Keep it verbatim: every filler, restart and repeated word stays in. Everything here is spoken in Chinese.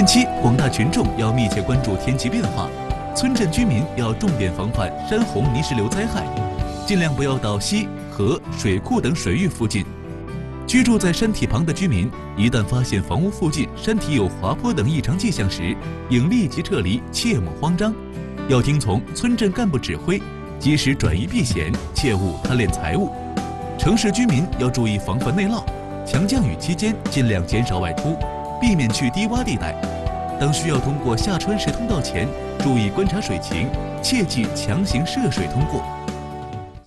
近期，广大群众要密切关注天气变化，村镇居民要重点防范山洪泥石流灾害，尽量不要到溪、河、水库等水域附近。居住在山体旁的居民，一旦发现房屋附近山体有滑坡等异常迹象时，应立即撤离，切莫慌张。要听从村镇干部指挥，及时转移避险，切勿贪恋财物。城市居民要注意防范内涝，强降雨期间尽量减少外出，避免去低洼地带。当需要通过下穿石通道前，注意观察水情，切忌强行涉水通过。